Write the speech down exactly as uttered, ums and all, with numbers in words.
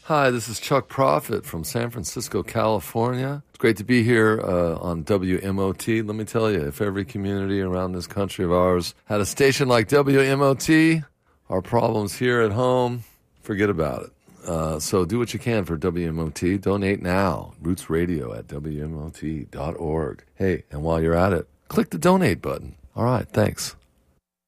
Hi, this is Chuck Prophet from San Francisco, California. It's great to be here uh, on W M O T. Let me tell you, if every community around this country of ours had a station like W M O T, our problems here at home, forget about it. Uh, so do what you can for W M O T. Donate now. Roots Radio at W M O T dot org. Hey, and while you're at it, click the donate button. All right, thanks.